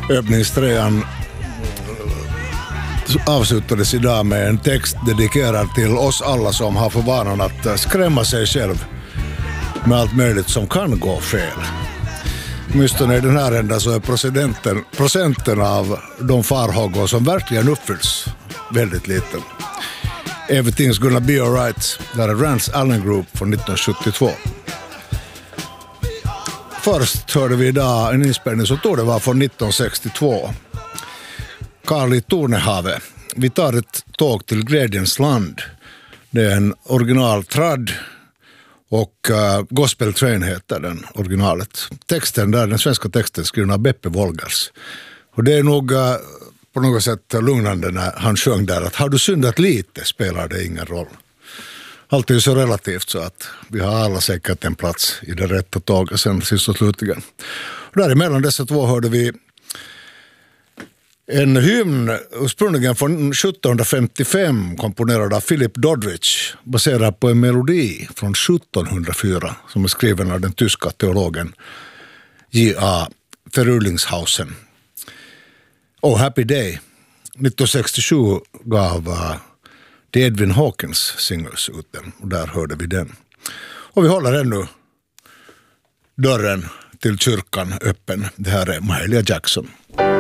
Öppningstrean avslutades idag med en text dedikerad till oss alla som har för vanan att skrämma sig själv med allt möjligt som kan gå fel. Åtminstone i den här ändan så är procenten av de farhågor som verkligen uppfylls väldigt liten. Everything's gonna be alright. Där är Rance Allen Group från 1972. Först hörde vi idag en inspelning som tog det var från 1962. Karl i Tornehavet. Vi tar ett tåg till Glädjens land. Det är en original trad och Gospel Train heter den originalet. Texten där, den svenska texten skriven av Beppe Wolgers. Och det är nog på något sätt lugnande när han sjöng där att har du syndat lite spelar det ingen roll. Allt är ju så relativt så att vi har alla säkert en plats i det rätta tåget sen sist och slutligen. Och däremellan dessa två hörde vi en hymn ursprungligen från 1755 komponerad av Philip Doddridge baserad på en melodi från 1704 som är skriven av den tyska teologen J.A. Verulingshausen. Oh Happy Day 1967 gav The Edwin Hawkins Singers ut den och där hörde vi den. Och vi håller ännu dörren till kyrkan öppen. Det här är Mahalia Jackson.